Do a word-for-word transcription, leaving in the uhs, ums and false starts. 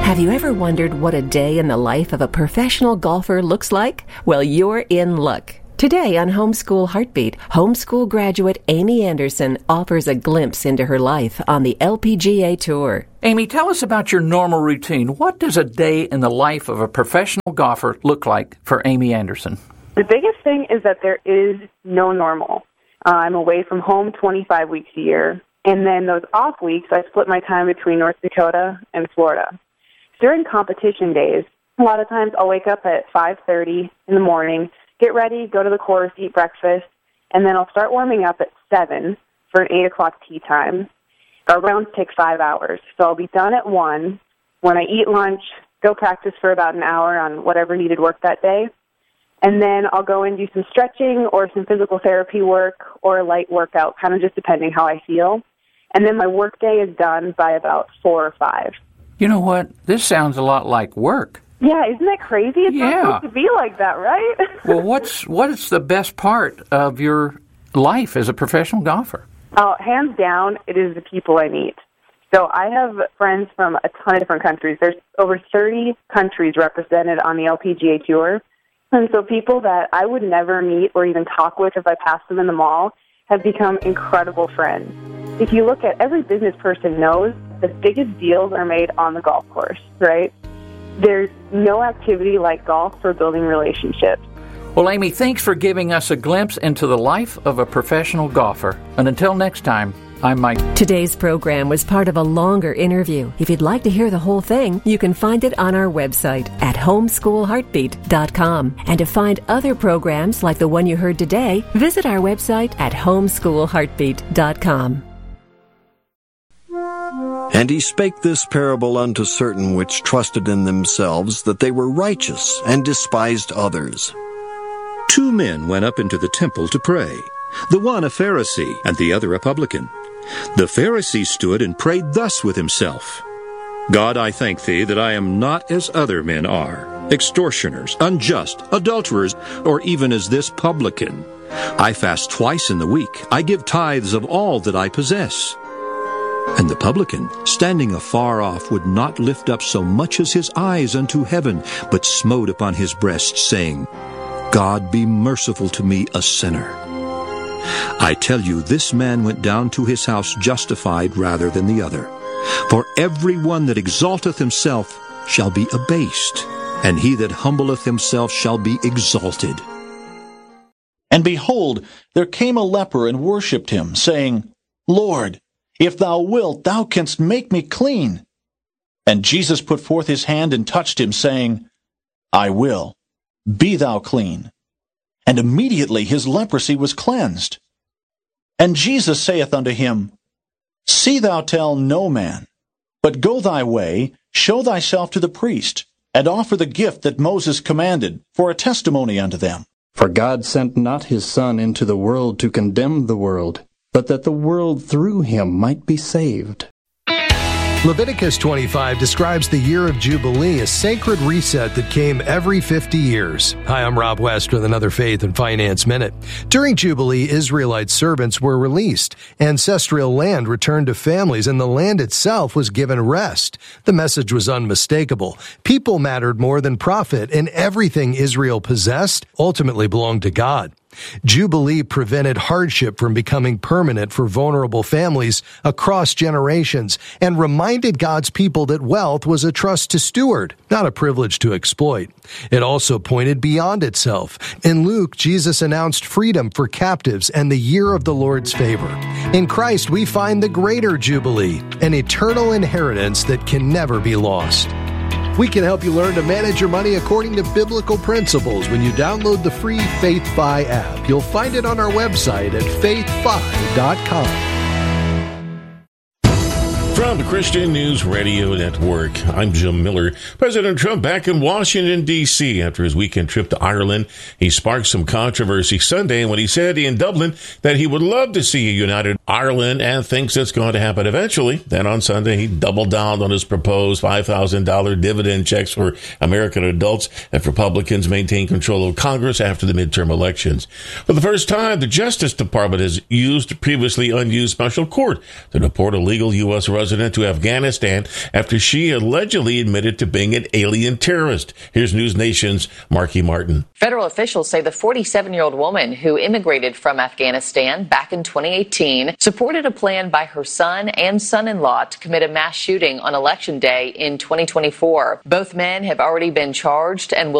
Have you ever wondered what a day in the life of a professional golfer looks like? Well, you're in luck. Today on Homeschool Heartbeat, homeschool graduate Amy Anderson offers a glimpse into her life on the L P G A Tour. Amy, tell us about your normal routine. What does a day in the life of a professional golfer look like for Amy Anderson? The biggest thing is that there is no normal. Uh, I'm away from home twenty-five weeks a year, and then those off weeks, I split my time between North Dakota and Florida. During competition days, a lot of times I'll wake up at five thirty in the morning, get ready, go to the course, eat breakfast, and then I'll start warming up at seven for an eight o'clock tee time. Our rounds take five hours, so I'll be done at one. When I eat lunch, go practice for about an hour on whatever needed work that day, and then I'll go and do some stretching or some physical therapy work or a light workout, kind of just depending how I feel. And then my work day is done by about four or five. You know what? This sounds a lot like work. Yeah, isn't that crazy? It's yeah. not supposed to be like that, right? Well, what's what is the best part of your life as a professional golfer? Oh, hands down, it is the people I meet. So I have friends from a ton of different countries. There's over thirty countries represented on the L P G A Tour. And so people that I would never meet or even talk with if I passed them in the mall have become incredible friends. If you look at every business person knows, the biggest deals are made on the golf course, right? There's no activity like golf for building relationships. Well, Amy, thanks for giving us a glimpse into the life of a professional golfer. And until next time, I'm Mike. Today's program was part of a longer interview. If you'd like to hear the whole thing, you can find it on our website at homeschool heartbeat dot com. And to find other programs like the one you heard today, visit our website at homeschool heartbeat dot com. And he spake this parable unto certain which trusted in themselves that they were righteous, and despised others. Two men went up into the temple to pray, the one a Pharisee, and the other a publican. The Pharisee stood and prayed thus with himself, God, I thank thee that I am not as other men are, extortioners, unjust, adulterers, or even as this publican. I fast twice in the week. I give tithes of all that I possess. And the publican, standing afar off, would not lift up so much as his eyes unto heaven, but smote upon his breast, saying, God, be merciful to me, a sinner. I tell you, this man went down to his house justified rather than the other. For every one that exalteth himself shall be abased, and he that humbleth himself shall be exalted. And behold, there came a leper and worshipped him, saying, Lord, if thou wilt, thou canst make me clean. And Jesus put forth his hand and touched him, saying, I will. Be thou clean. And immediately his leprosy was cleansed. And Jesus saith unto him, See thou tell no man, but go thy way, show thyself to the priest, and offer the gift that Moses commanded, for a testimony unto them. For God sent not his Son into the world to condemn the world, but that the world through him might be saved. Leviticus twenty-five describes the year of Jubilee, a sacred reset that came every fifty years. Hi, I'm Rob West with another Faith and Finance Minute. During Jubilee, Israelite servants were released. Ancestral land returned to families, and the land itself was given rest. The message was unmistakable. People mattered more than profit, and everything Israel possessed ultimately belonged to God. Jubilee prevented hardship from becoming permanent for vulnerable families across generations and reminded God's people that wealth was a trust to steward, not a privilege to exploit. It also pointed beyond itself. In Luke, Jesus announced freedom for captives and the year of the Lord's favor. In Christ, we find the greater Jubilee, an eternal inheritance that can never be lost. We can help you learn to manage your money according to biblical principles when you download the free FaithFi app. You'll find it on our website at faith fi dot com. From the Christian News Radio Network, I'm Jim Miller. President Trump back in Washington, D C after his weekend trip to Ireland. He sparked some controversy Sunday when he said in Dublin that he would love to see a united Ireland and thinks it's going to happen eventually. Then on Sunday, he doubled down on his proposed five thousand dollars dividend checks for American adults if Republicans maintain control of Congress after the midterm elections. For the first time, the Justice Department has used previously unused special court to deport illegal U S residents president to Afghanistan after she allegedly admitted to being an alien terrorist. Here's News Nation's Marky Martin. Federal officials say the forty-seven-year-old woman who immigrated from Afghanistan back in twenty eighteen supported a plan by her son and son-in-law to commit a mass shooting on Election Day in twenty twenty-four. Both men have already been charged and will